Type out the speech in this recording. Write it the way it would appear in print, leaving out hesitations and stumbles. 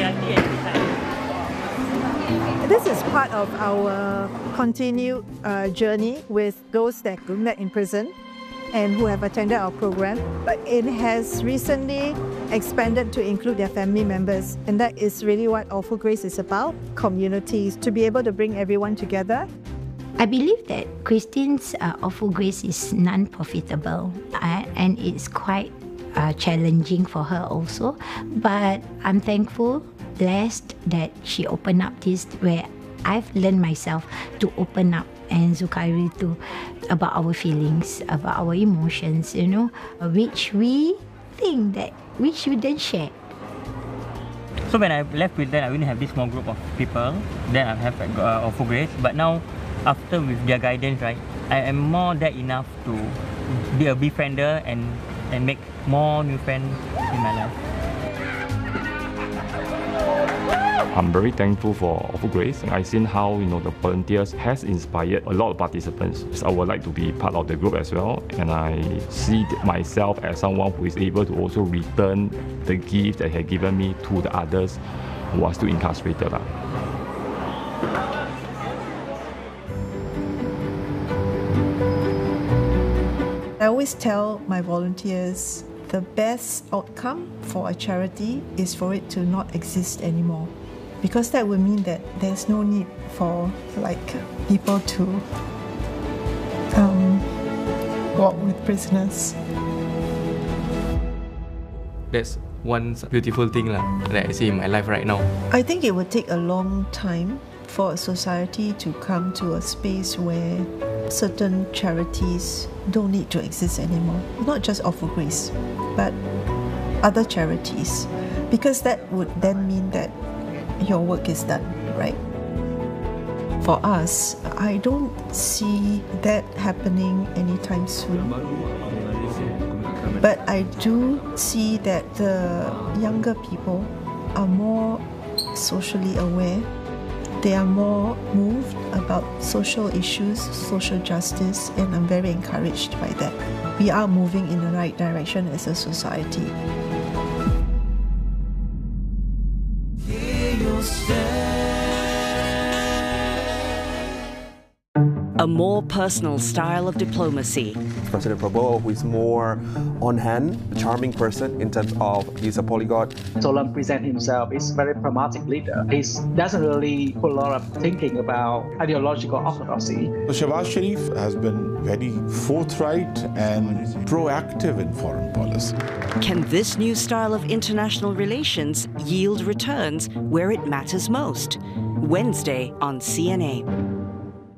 This is part of our continued journey with those that we met in prison and who have attended our program. But it has recently expanded to include their family members, and that is really what Awful Grace is about, communities, to be able to bring everyone together. I believe that Christine's Awful Grace is non-profitable and it's quite challenging for her also. But I'm thankful, blessed that she opened up this where I've learned myself to open up, and Zukairi too, about our feelings, about our emotions, you know, which we think that we shouldn't share. So when I left with them, I only have this small group of people. Then I have Awful Grace. But now, after with their guidance, right, I am more than enough to be a befriender and make more new friends in my life. I'm very thankful for Awful Grace. I've seen how the volunteers has inspired a lot of participants. I would like to be part of the group as well, and I see myself as someone who is able to also return the gift that had given me to the others who are still incarcerated. I always tell my volunteers the best outcome for a charity is for it to not exist anymore, because that would mean that there's no need for people to walk with prisoners. That's one beautiful thing that I see in my life right now. I think it would take a long time for a society to come to a space where certain charities don't need to exist anymore. Not just Awful Grace, but other charities, because that would then mean that your work is done, right? For us, I don't see that happening anytime soon. But I do see that the younger people are more socially aware. They are more moved about social issues, social justice, and I'm very encouraged by that. We are moving in the right direction as a society. A more personal style of diplomacy. President Prabowo, who is more on-hand, a charming person in terms of he's a polyglot. Solan presents himself as a very pragmatic leader. He doesn't really put a lot of thinking about ideological orthodoxy. Shehbaz Sharif has been very forthright and proactive in foreign policy. Can this new style of international relations yield returns where it matters most? Wednesday on CNA.